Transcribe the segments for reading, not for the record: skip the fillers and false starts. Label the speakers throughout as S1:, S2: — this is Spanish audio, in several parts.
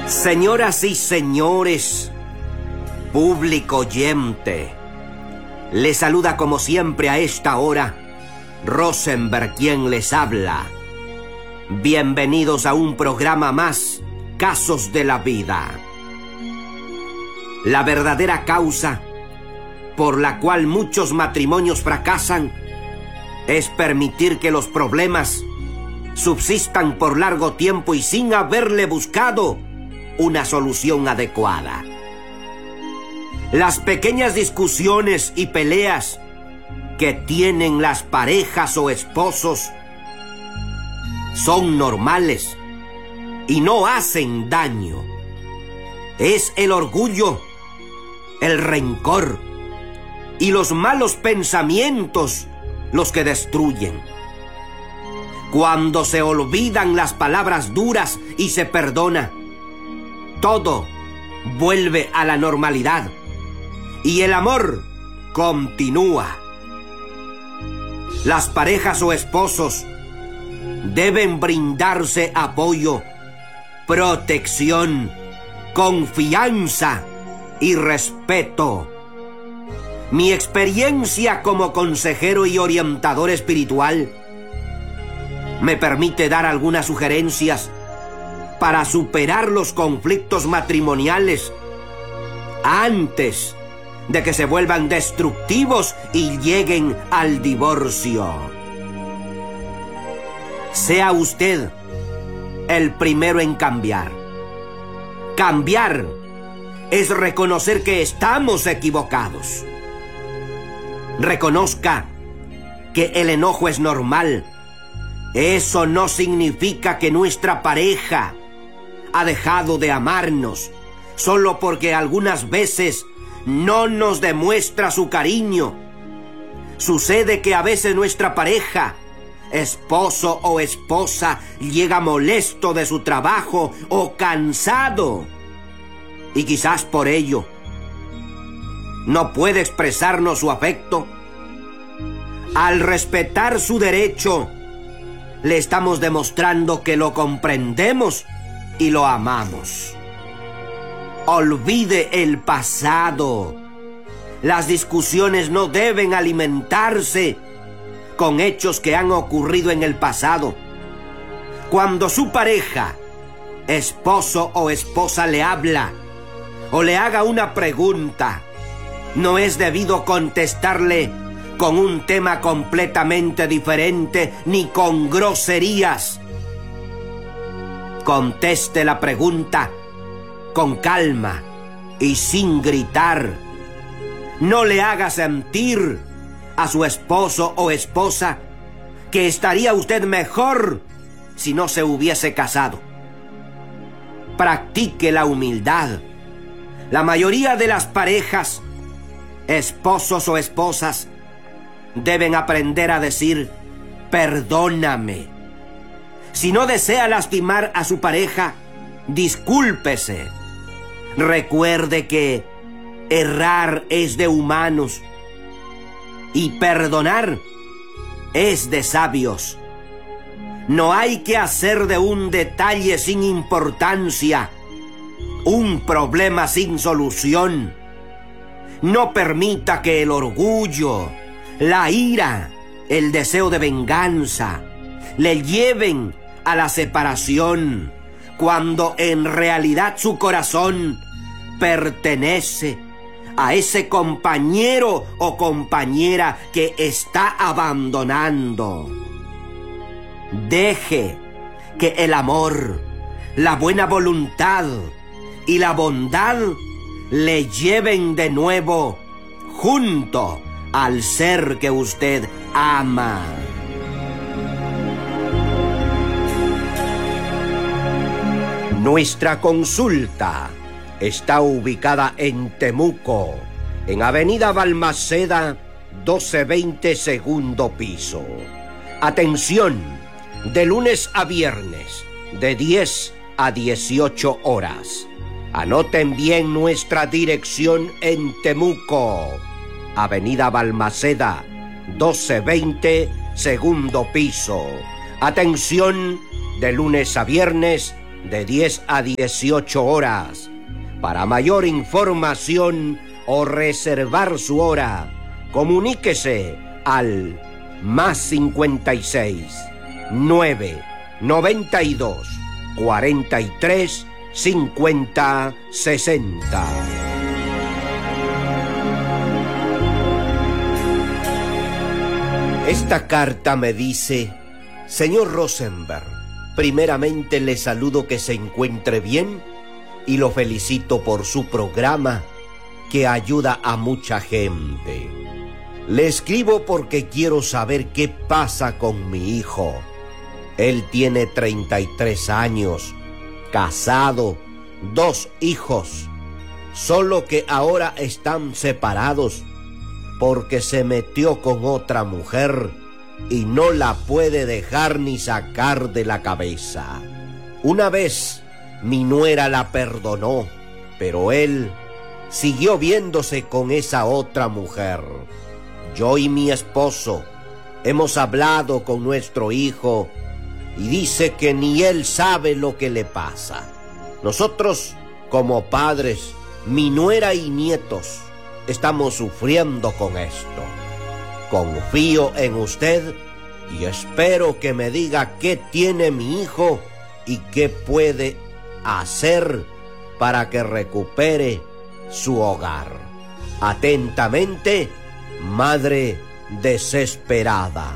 S1: Señoras y señores, público oyente, les saluda como siempre a esta hora Rosenberg, quien les habla. Bienvenidos a un programa más, Casos de la Vida. La verdadera causa por la cual muchos matrimonios fracasan es permitir que los problemas subsistan por largo tiempo y sin haberle buscado una solución adecuada. Las pequeñas discusiones y peleas que tienen las parejas o esposos son normales y no hacen daño. Es el orgullo, el rencor y los malos pensamientos los que destruyen. Cuando se olvidan las palabras duras y se perdona, todo vuelve a la normalidad y el amor continúa. Las parejas o esposos deben brindarse apoyo, protección, confianza y respeto. Mi experiencia como consejero y orientador espiritual me permite dar algunas sugerencias para superar los conflictos matrimoniales antes de que se vuelvan destructivos y lleguen al divorcio. Sea usted el primero en cambiar. Cambiar es reconocer que estamos equivocados. Reconozca que el enojo es normal. Eso no significa que nuestra pareja ha dejado de amarnos solo porque algunas veces no nos demuestra su cariño. Sucede que a veces nuestra pareja, esposo o esposa, llega molesto de su trabajo o cansado y quizás por ello no puede expresarnos su afecto. Al respetar su derecho, le estamos demostrando que lo comprendemos y lo amamos. Olvide el pasado. Las discusiones no deben alimentarse con hechos que han ocurrido en el pasado. Cuando su pareja, esposo o esposa, le habla o le haga una pregunta, no es debido contestarle con un tema completamente diferente ni con groserías. Conteste la pregunta con calma y sin gritar. No le haga sentir a su esposo o esposa que estaría usted mejor si no se hubiese casado. Practique la humildad. La mayoría de las parejas, esposos o esposas, deben aprender a decir perdóname. Si no desea lastimar a su pareja, discúlpese. Recuerde que errar es de humanos y perdonar es de sabios. No hay que hacer de un detalle sin importancia un problema sin solución. No permita que el orgullo, la ira, el deseo de venganza le lleven a la separación, cuando en realidad su corazón pertenece a ese compañero o compañera que está abandonando. Deje que el amor, la buena voluntad y la bondad le lleven de nuevo junto al ser que usted ama. Nuestra consulta está ubicada en Temuco, en Avenida Balmaceda, 1220, segundo piso. Atención, de lunes a viernes, de 10 a 18 horas. Anoten bien nuestra dirección en Temuco, Avenida Balmaceda, 1220, segundo piso. Atención, de lunes a viernes, de 10 a 18 horas. Para mayor información o reservar su hora, comuníquese al +56 9 92 43 50 60. Esta carta me dice: señor Rosenberg, primeramente le saludo, que se encuentre bien y lo felicito por su programa que ayuda a mucha gente. Le escribo porque quiero saber qué pasa con mi hijo. Él tiene 33 años, casado, 2 hijos, solo que ahora están separados porque se metió con otra mujer y no la puede dejar ni sacar de la cabeza. Una vez mi nuera la perdonó, pero él siguió viéndose con esa otra mujer. Yo y mi esposo hemos hablado con nuestro hijo y dice que ni él sabe lo que le pasa. Nosotros, como padres, mi nuera y nietos, estamos sufriendo con esto. Confío en usted y espero que me diga qué tiene mi hijo y qué puede hacer para que recupere su hogar. Atentamente, madre desesperada.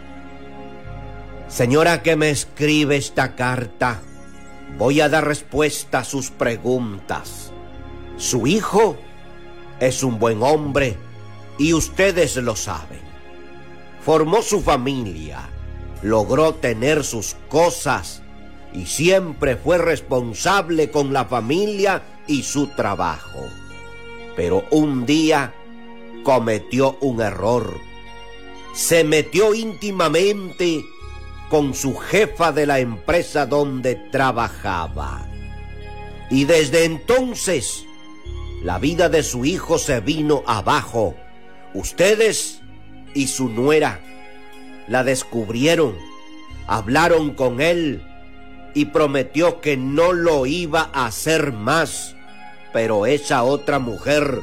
S1: Señora que me escribe esta carta, voy a dar respuesta a sus preguntas. Su hijo es un buen hombre y ustedes lo saben. Formó su familia, logró tener sus cosas y siempre fue responsable con la familia y su trabajo. Pero un día cometió un error. Se metió íntimamente con su jefa de la empresa donde trabajaba. Y desde entonces, la vida de su hijo se vino abajo. Ustedes y su nuera la descubrieron, hablaron con él y prometió que no lo iba a hacer más. Pero esa otra mujer,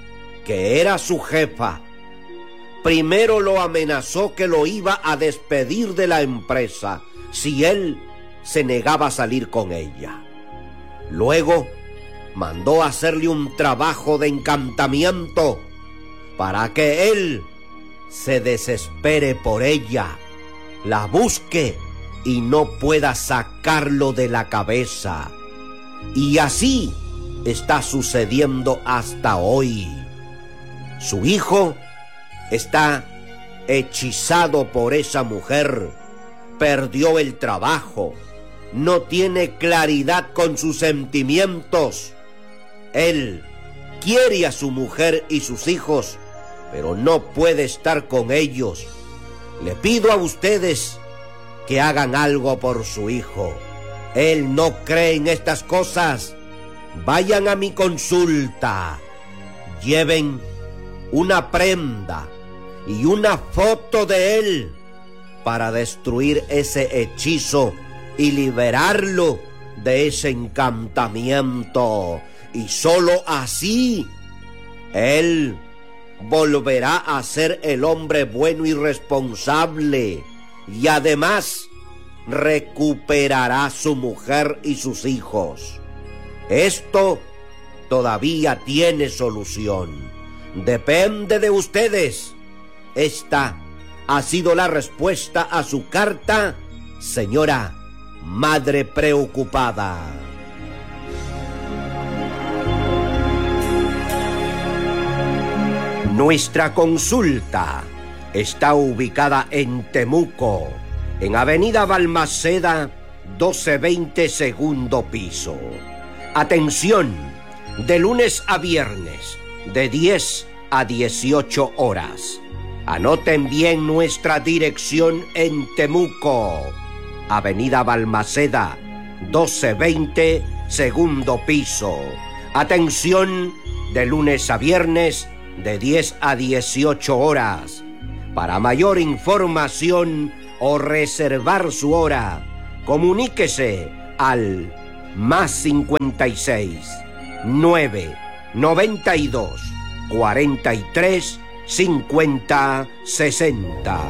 S1: que era su jefa, primero lo amenazó que lo iba a despedir de la empresa si él se negaba a salir con ella. Luego mandó a hacerle un trabajo de encantamiento para que él se desespere por ella, la busque y no pueda sacarlo de la cabeza. Y así está sucediendo hasta hoy. Su hijo está hechizado por esa mujer, perdió el trabajo, no tiene claridad con sus sentimientos. Él quiere a su mujer y sus hijos, pero no puede estar con ellos. Le pido a ustedes que hagan algo por su hijo. Él no cree en estas cosas. Vayan a mi consulta, lleven una prenda y una foto de él para destruir ese hechizo y liberarlo de ese encantamiento. Y solo así él volverá a ser el hombre bueno y responsable, y además recuperará a su mujer y sus hijos. Esto todavía tiene solución. Depende de ustedes. Esta ha sido la respuesta a su carta, señora madre preocupada. Nuestra consulta está ubicada en Temuco, en Avenida Balmaceda, 1220, segundo piso. Atención, de lunes a viernes, de 10 a 18 horas. Anoten bien nuestra dirección en Temuco, Avenida Balmaceda, 1220, segundo piso. Atención, de lunes a viernes, de 10 a 18 horas. Para mayor información o reservar su hora, comuníquese al más 56 9 92 43 50 60.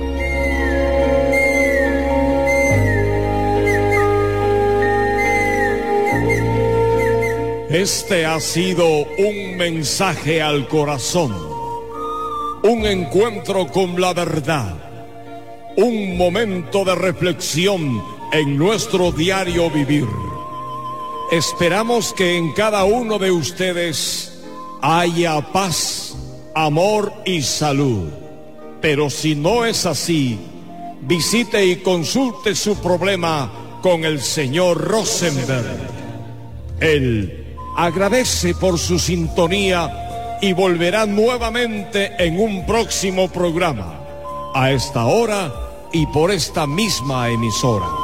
S2: Este ha sido un mensaje al corazón, un encuentro con la verdad, un momento de reflexión en nuestro diario vivir. Esperamos que en cada uno de ustedes haya paz, amor y salud. Pero si no es así, visite y consulte su problema con el señor Rosenberg. Él agradece por su sintonía y volverá nuevamente en un próximo programa, a esta hora y por esta misma emisora.